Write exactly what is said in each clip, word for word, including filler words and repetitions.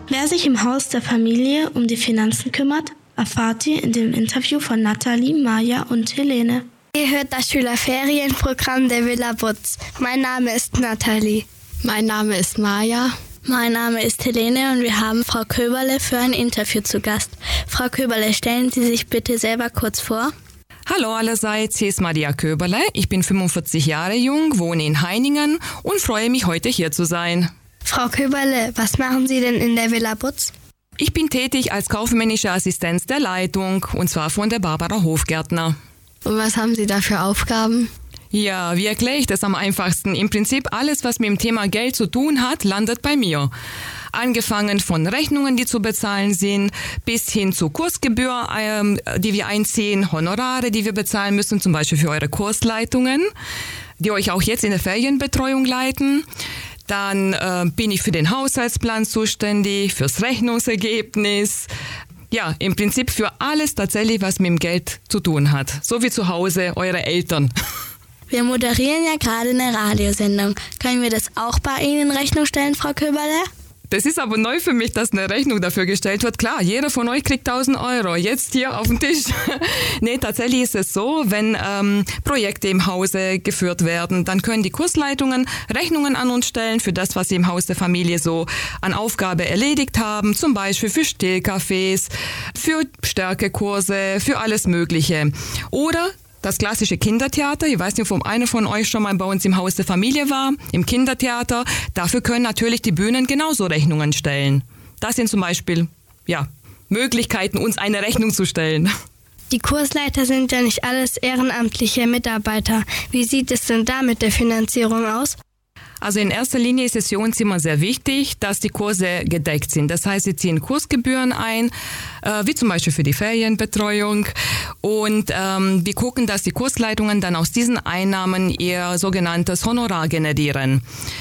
Wer sich im Haus der Familie um die Finanzen kümmert, erfahrt ihr in dem Interview von Nathalie, Maja und Helene. Ihr hört das Schülerferienprogramm der Villa Butz. Mein Name ist Nathalie. Mein Name ist Maja. Mein Name ist Helene und wir haben Frau Köberle für ein Interview zu Gast. Frau Köberle, stellen Sie sich bitte selber kurz vor. Hallo allerseits, hier ist Maria Köberle. Ich bin fünfundvierzig Jahre jung, wohne in Heiningen und freue mich, heute hier zu sein. Frau Köberle, was machen Sie denn in der Villa Butz? Ich bin tätig als kaufmännische Assistenz der Leitung, und zwar von der Barbara Hofgärtner. Und was haben Sie da für Aufgaben? Ja, wie erkläre ich das am einfachsten? Im Prinzip alles, was mit dem Thema Geld zu tun hat, landet bei mir. Angefangen von Rechnungen, die zu bezahlen sind, bis hin zu Kursgebühr, ähm, die wir einziehen, Honorare, die wir bezahlen müssen, zum Beispiel für eure Kursleitungen, die euch auch jetzt in der Ferienbetreuung leiten. Dann äh, bin ich für den Haushaltsplan zuständig, fürs Rechnungsergebnis. Ja, im Prinzip für alles tatsächlich, was mit dem Geld zu tun hat. So wie zu Hause eure Eltern. Wir moderieren ja gerade eine Radiosendung. Können wir das auch bei Ihnen in Rechnung stellen, Frau Köberle? Das ist aber neu für mich, dass eine Rechnung dafür gestellt wird. Klar, jeder von euch kriegt tausend Euro, jetzt hier auf den Tisch. Nee, tatsächlich ist es so, wenn ähm, Projekte im Hause geführt werden, dann können die Kursleitungen Rechnungen an uns stellen für das, was sie im Haus der Familie so an Aufgabe erledigt haben. Zum Beispiel für Stillcafés, für Stärkekurse, für alles Mögliche. Oder das klassische Kindertheater, ich weiß nicht, ob einer von euch schon mal bei uns im Haus der Familie war, im Kindertheater, dafür können natürlich die Bühnen genauso Rechnungen stellen. Das sind zum Beispiel, ja, Möglichkeiten, uns eine Rechnung zu stellen. Die Kursleiter sind ja nicht alles ehrenamtliche Mitarbeiter. Wie sieht es denn da mit der Finanzierung aus? Also in erster Linie ist es für uns immer sehr wichtig, dass die Kurse gedeckt sind. Das heißt, sie ziehen Kursgebühren ein, äh, wie zum Beispiel für die Ferienbetreuung. Und ähm, wir gucken, dass die Kursleitungen dann aus diesen Einnahmen ihr sogenanntes Honorar generieren.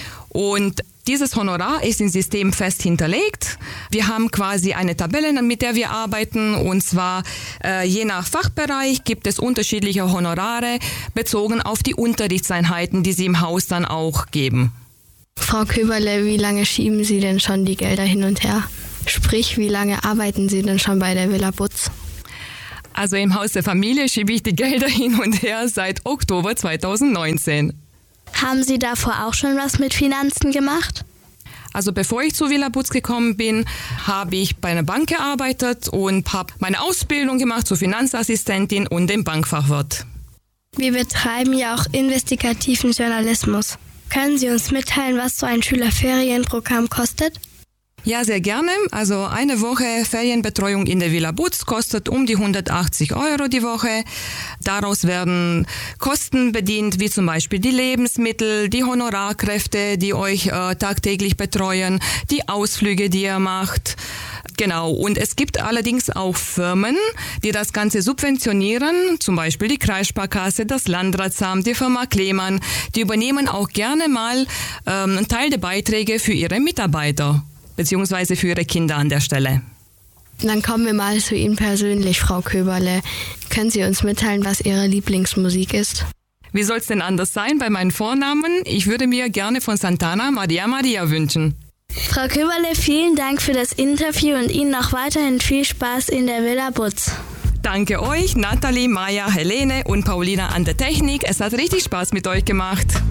Und dieses Honorar ist im System fest hinterlegt. Wir haben quasi eine Tabelle, mit der wir arbeiten, und zwar äh, je nach Fachbereich gibt es unterschiedliche Honorare bezogen auf die Unterrichtseinheiten, die Sie im Haus dann auch geben. Frau Köberle, wie lange schieben Sie denn schon die Gelder hin und her? Sprich, wie lange arbeiten Sie denn schon bei der Villa Butz? Also im Haus der Familie schiebe ich die Gelder hin und her seit Oktober zweitausendneunzehn. Haben Sie davor auch schon was mit Finanzen gemacht? Also bevor ich zu Villa Butz gekommen bin, habe ich bei einer Bank gearbeitet und habe meine Ausbildung gemacht zur Finanzassistentin und dem Bankfachwirt. Wir betreiben ja auch investigativen Journalismus. Können Sie uns mitteilen, was so ein Schülerferienprogramm kostet? Ja, sehr gerne. Also eine Woche Ferienbetreuung in der Villa Butz kostet um die hundertachtzig Euro die Woche. Daraus werden Kosten bedient, wie zum Beispiel die Lebensmittel, die Honorarkräfte, die euch äh, tagtäglich betreuen, die Ausflüge, die ihr macht. Genau, und es gibt allerdings auch Firmen, die das Ganze subventionieren, zum Beispiel die Kreissparkasse, das Landratsamt, die Firma Klemann. Die übernehmen auch gerne mal ähm, einen Teil der Beiträge für ihre Mitarbeiter beziehungsweise für ihre Kinder an der Stelle. Dann kommen wir mal zu Ihnen persönlich, Frau Köberle. Können Sie uns mitteilen, was Ihre Lieblingsmusik ist? Wie soll es denn anders sein bei meinen Vornamen? Ich würde mir gerne von Santana Maria Maria wünschen. Frau Köberle, vielen Dank für das Interview und Ihnen noch weiterhin viel Spaß in der Villa Butz. Danke euch, Nathalie, Maja, Helene und Paulina an der Technik. Es hat richtig Spaß mit euch gemacht.